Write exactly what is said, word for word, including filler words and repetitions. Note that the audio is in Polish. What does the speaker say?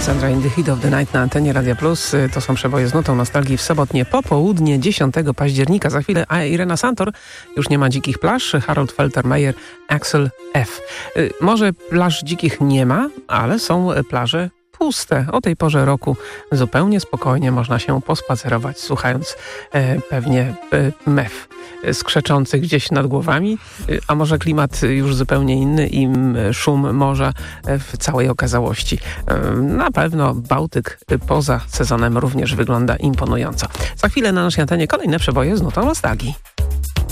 Sandra in the Heat of the Night na antenie Radia Plus. To są przeboje z nutą nostalgii w sobotnie popołudnie dziesiątego października. Za chwilę a Irena Santor. Już nie ma dzikich plaż. Harold Faltermeyer, Axel F. Może plaż dzikich nie ma, ale są plaże puste. O tej porze roku zupełnie spokojnie można się pospacerować, słuchając e, pewnie e, mew skrzeczących gdzieś nad głowami, a może klimat już zupełnie inny i szum morza w całej okazałości. Na pewno Bałtyk poza sezonem również wygląda imponująco. Za chwilę na naszej antenie kolejne przeboje z nutą nostalgii.